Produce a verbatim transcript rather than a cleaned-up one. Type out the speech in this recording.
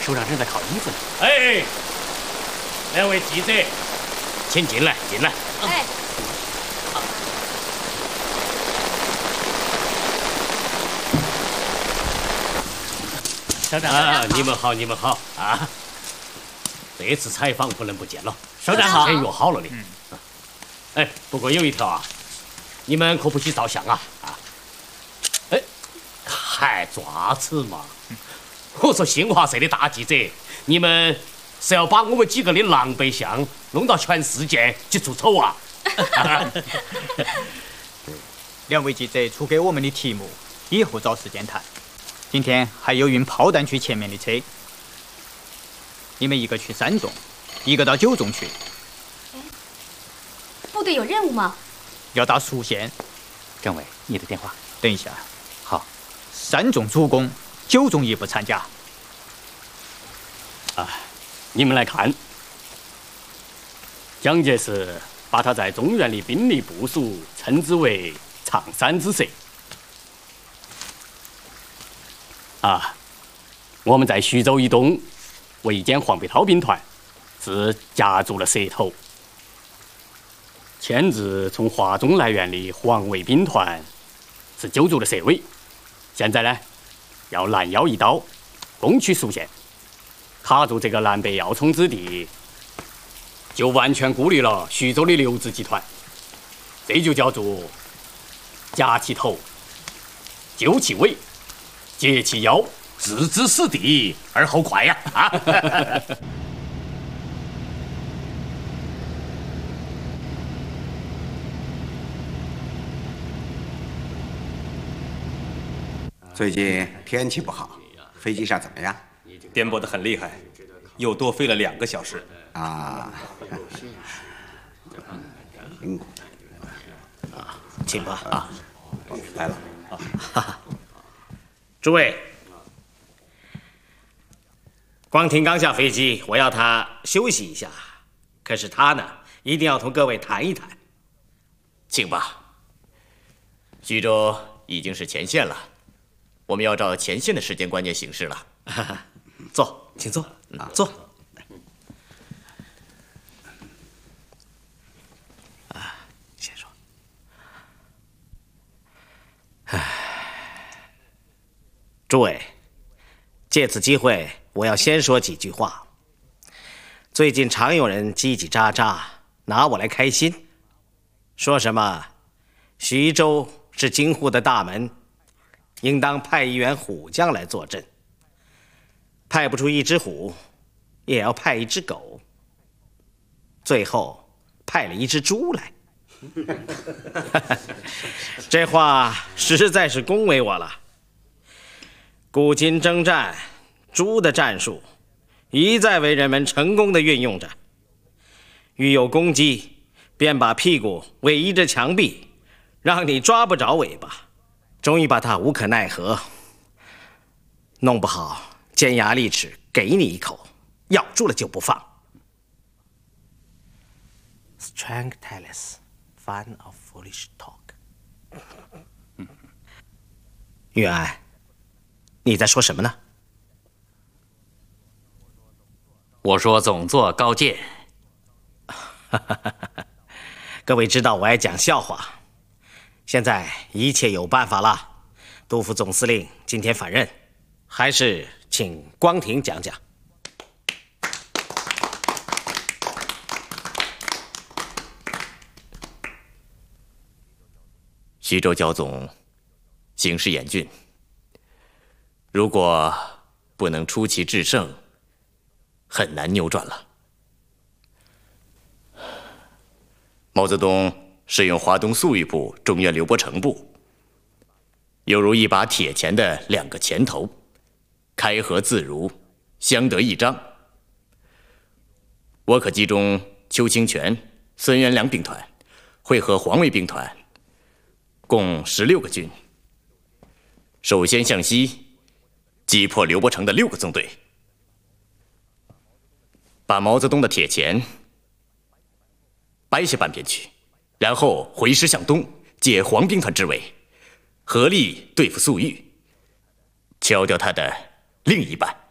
首长正在烤衣服呢。 哎，两位记者，请进来，进来。 哎。 首长啊，你们好，你们好啊！这次采访不能不见了。 首长好， 先约好了的。嗯。哎，不过有一条啊，你们可不许照相啊啊！哎，还爪子嘛？我说新华社的大记者，你们是要把我们几个的狼狈相弄到全世界去出丑啊？ 两位记者出给我们的题目，以后找时间谈。 今天还有运炮弹去前面的车，你们一个去三纵，一个到九纵去。 部队有任务吗？ 要打蜀县。 政委，你的电话。 等一下。 好。 三纵主攻，九纵一不参加。 啊，你们来看，蒋介石把他在中原的兵力部署称之为“长山之蛇”。 啊，我们在徐州以东围歼黄北涛兵团，是夹住了蛇头；牵制从华中来援的黄卫兵团，是揪住了蛇尾。现在呢，要拦腰一刀，攻取蜀县，卡住这个南北要冲之地，就完全孤立了徐州的刘氏集团。这就叫做夹其头，揪其尾。 截其腰，置之死地而后快呀！啊！ 最近天气不好，飞机上怎么样？ 颠簸得很厉害，又多飞了两个小时。 啊，嗯， 啊，请吧啊， 来了。 啊，哈哈。 诸位，光庭刚下飞机，我要他休息一下。可是他呢，一定要同各位谈一谈。 请吧。徐州已经是前线了，我们要照前线的时间观念行事了。 坐，请坐。啊，坐。啊，先说。唉。 诸位，借此机会，我要先说几句话。最近常有人叽叽喳喳，拿我来开心，说什么徐州是京沪的大门，应当派一员虎将来坐镇。派不出一只虎，也要派一只狗。最后派了一只猪来。这话实在是恭维我了。 古今征战，猪的战术一再为人们成功的运用着。遇有攻击，便把屁股围依着墙壁，让你抓不着尾巴，终于把它无可奈何。弄不好尖牙利齿给你一口，咬住了就不放。Strength tells, fun of foolish talk。玉安。 你在说什么呢？ 我说总座高见。 各位知道我爱讲笑话，现在一切有办法了。杜副总司令今天返任，还是请光庭讲讲。 徐州焦总形势严峻。 如果不能出奇制胜，很难扭转了。毛泽东使用华东粟裕部、中原刘伯承部，犹如一把铁钳的两个钳头，开合自如，相得益彰。我可集中邱清泉、孙元良兵团，会合黄卫兵团，共十六个军，首先向西。 击破刘伯承的六个纵队，把毛泽东的铁钳掰下半边去，然后回师向东，解黄兵团之围，合力对付粟裕，敲掉他的另一半。